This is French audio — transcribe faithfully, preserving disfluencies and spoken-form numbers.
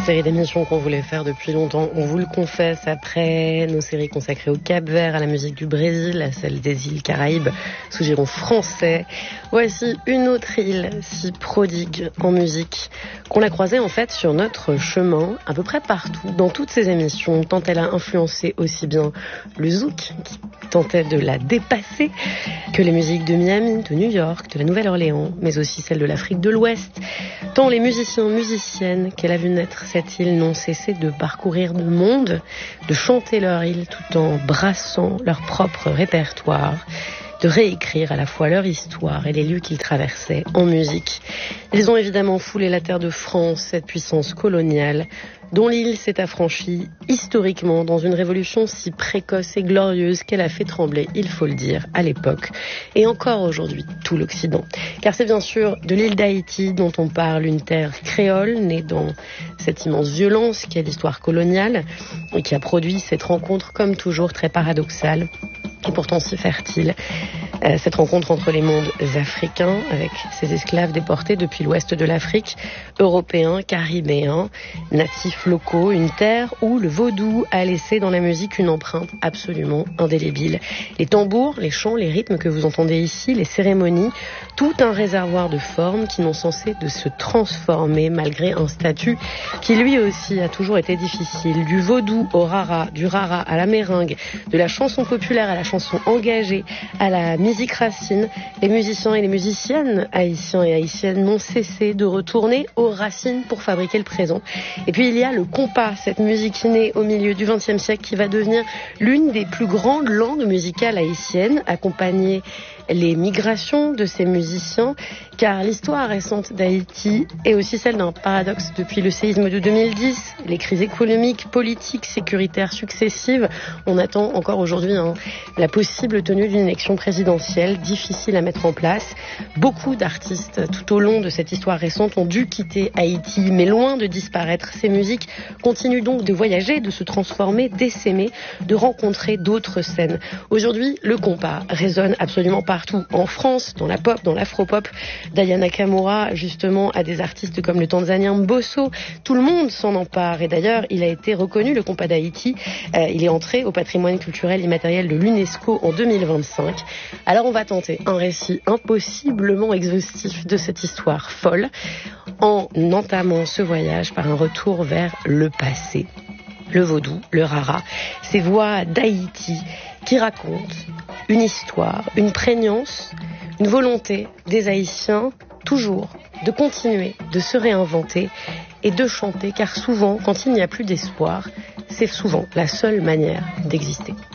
série d'émissions qu'on voulait faire depuis longtemps, on vous le confesse, après nos séries consacrées au Cap-Vert, à la musique du Brésil, à celle des îles Caraïbes, sous giron français. Voici une autre île si prodigue en musique, qu'on a croisée en fait sur notre chemin, à peu près partout, dans toutes ces émissions, tant elle a influencé aussi bien le zouk, qui tentait de la dépasser, que les musiques de Miami, de New York, de la Nouvelle-Orléans, mais aussi celles de l'Afrique de l'Ouest. Tant les musiciens, musiciennes qu'elle a vu naître cette île n'ont cessé de parcourir le monde, de chanter leur île tout en brassant leur propre répertoire, de réécrire à la fois leur histoire et les lieux qu'ils traversaient en musique. Ils ont évidemment foulé la terre de France, cette puissance coloniale, dont l'île s'est affranchie historiquement dans une révolution si précoce et glorieuse qu'elle a fait trembler, il faut le dire, à l'époque, et encore aujourd'hui, tout l'Occident. Car c'est bien sûr de l'île d'Haïti dont on parle, une terre créole, née dans cette immense violence qu'est l'histoire coloniale, et qui a produit cette rencontre, comme toujours, très paradoxale, et pourtant si fertile. Euh, cette rencontre entre les mondes africains, avec ces esclaves déportés depuis l'ouest de l'Afrique, européens, caribéens, natifs locaux, une terre où le vaudou a laissé dans la musique une empreinte absolument indélébile. Les tambours, les chants, les rythmes que vous entendez ici, les cérémonies, tout un réservoir de formes qui n'ont cessé de se transformer malgré un statut qui lui aussi a toujours été difficile. Du vaudou au rara, du rara à la meringue, de la chanson populaire à la chanson engagée, à la musique racine, les musiciens et les musiciennes haïtiens et haïtiennes n'ont cessé de retourner aux racines pour fabriquer le présent. Et puis il y a le compas, cette musique née au milieu du vingtième siècle qui va devenir l'une des plus grandes langues musicales haïtiennes, accompagner les migrations de ces musiciens, car l'histoire récente d'Haïti est aussi celle d'un paradoxe. Depuis le séisme de deux mille dix, les crises économiques, politiques, sécuritaires successives, on attend encore aujourd'hui hein, la possible tenue d'une élection présidentielle difficile à mettre en place. Beaucoup d'artistes tout au long de cette histoire récente ont dû quitter Haïti, mais loin de disparaître, ces musiques continuent donc de voyager, de se transformer, d'essaimer, de rencontrer d'autres scènes. Aujourd'hui, le compas résonne absolument partout, en France, dans la pop, dans l'afro-pop. D'Aya Nakamura, justement, à des artistes comme le Tanzanien Mbosso. Tout le monde s'en empare. Et d'ailleurs, il a été reconnu, le compas d'Haïti. Euh, il est entré au patrimoine culturel immatériel de l'UNESCO en deux mille vingt-cinq. Alors on va tenter un récit impossiblement exhaustif de cette histoire folle, en entamant ce voyage par un retour vers le passé. Le vaudou, le rara, ces voix d'Haïti qui racontent une histoire, une prégnance, une volonté des Haïtiens, toujours, de continuer, de se réinventer et de chanter, car souvent, quand il n'y a plus d'espoir, c'est souvent la seule manière d'exister.